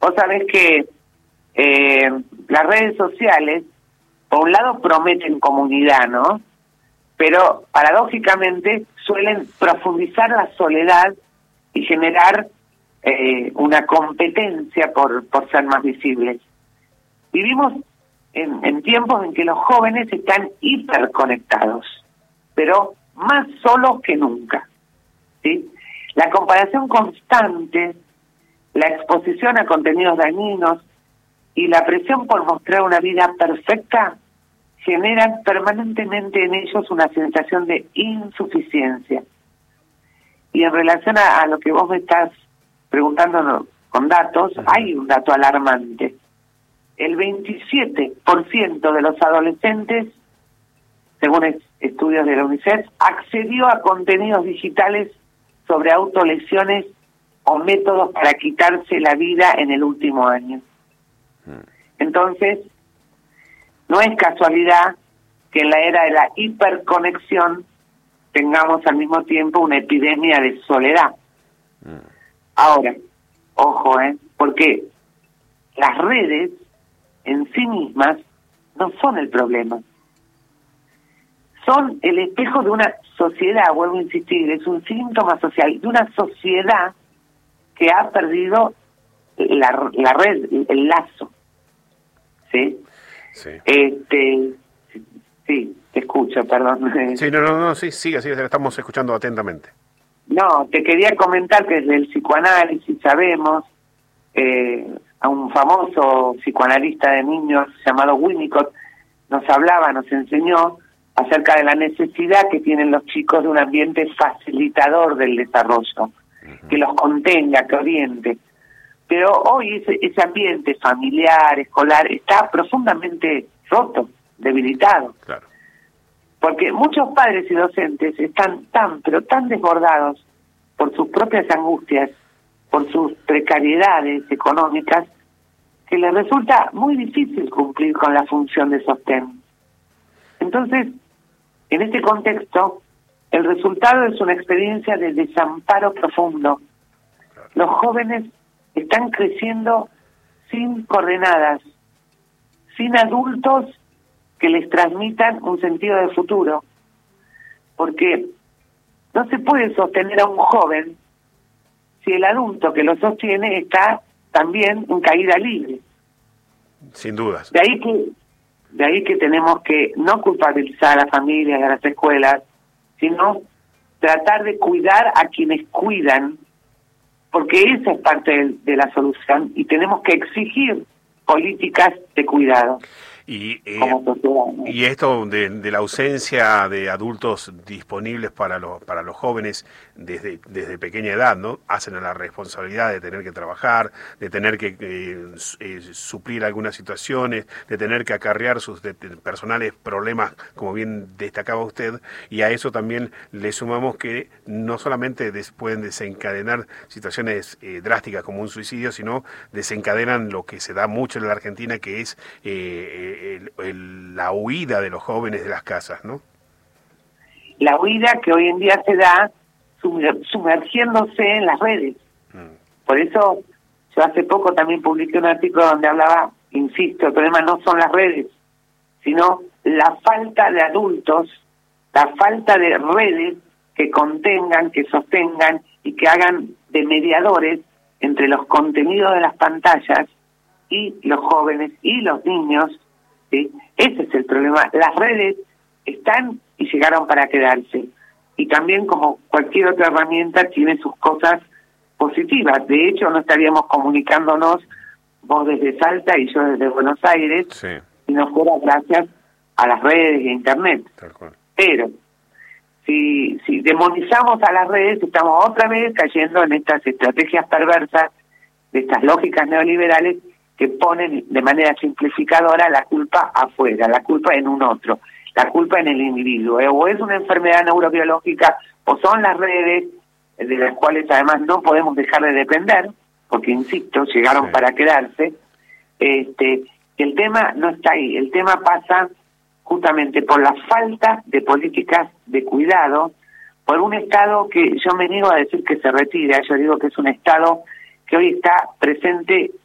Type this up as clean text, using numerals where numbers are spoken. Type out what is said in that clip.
Vos sabés que las redes sociales, por un lado, prometen comunidad, ¿no? Pero paradójicamente suelen profundizar la soledad y generar una competencia por ser más visibles. Vivimos en tiempos en que los jóvenes están hiperconectados, pero más solos que nunca, ¿sí? La comparación constante, la exposición a contenidos dañinos y la presión por mostrar una vida perfecta generan permanentemente en ellos una sensación de insuficiencia. Y en relación a lo que vos me estás preguntando con datos, hay un dato alarmante. El 27% de los adolescentes, según estudios de la UNICEF, accedió a contenidos digitales sobre autolesiones o métodos para quitarse la vida en el último año. Entonces, no es casualidad que en la era de la hiperconexión tengamos al mismo tiempo una epidemia de soledad. Ahora, ojo, porque las redes en sí mismas no son el problema. Son el espejo de una sociedad, vuelvo a insistir, es un síntoma social de una sociedad que ha perdido la red, el lazo. ¿Sí? Sí. Sí, te escucho, perdón. Sí, no, sí, sigue, estamos escuchando atentamente. No, te quería comentar que desde el psicoanálisis sabemos, a un famoso psicoanalista de niños llamado Winnicott nos enseñó acerca de la necesidad que tienen los chicos de un ambiente facilitador del desarrollo, que los contenga, que oriente. Pero hoy ese ambiente familiar, escolar, está profundamente roto, debilitado. Claro. Porque muchos padres y docentes están tan desbordados por sus propias angustias, por sus precariedades económicas, que les resulta muy difícil cumplir con la función de sostén. Entonces, en este contexto, el resultado es una experiencia de desamparo profundo. Los jóvenes están creciendo sin coordenadas, sin adultos que les transmitan un sentido de futuro, porque no se puede sostener a un joven si el adulto que lo sostiene está también en caída libre. Sin dudas. De ahí que tenemos que no culpabilizar a las familias y a las escuelas, sino tratar de cuidar a quienes cuidan, porque esa es parte de la solución, y tenemos que exigir políticas de cuidado. Y esto de la ausencia de adultos disponibles para los jóvenes desde pequeña edad, ¿no? Hacen a la responsabilidad de tener que trabajar, de tener que suplir algunas situaciones, de tener que acarrear sus personales problemas, como bien destacaba usted, y a eso también le sumamos que no solamente pueden desencadenar situaciones drásticas como un suicidio, sino desencadenan lo que se da mucho en la Argentina, que es la huida de los jóvenes de las casas, ¿no? La huida que hoy en día se da sumergiéndose en las redes. Por eso yo hace poco también publiqué un artículo donde hablaba, insisto, el problema no son las redes, sino la falta de adultos, la falta de redes que contengan, que sostengan y que hagan de mediadores entre los contenidos de las pantallas y los jóvenes y los niños, ¿sí? Ese es el problema. Las redes están y llegaron para quedarse. Y también, como cualquier otra herramienta, tiene sus cosas positivas. De hecho, no estaríamos comunicándonos, vos desde Salta y yo desde Buenos Aires, sí, si no fuera gracias a las redes e Internet. Tal cual. Pero si demonizamos a las redes, estamos otra vez cayendo en estas estrategias perversas, de estas lógicas neoliberales, que ponen de manera simplificadora la culpa afuera, la culpa en un otro, la culpa en el individuo, o es una enfermedad neurobiológica, o son las redes, de las cuales además no podemos dejar de depender, porque insisto, llegaron sí, para quedarse. El tema no está ahí, el tema pasa justamente por la falta de políticas de cuidado, por un Estado que yo me niego a decir que se retira, yo digo que es un Estado que hoy está presente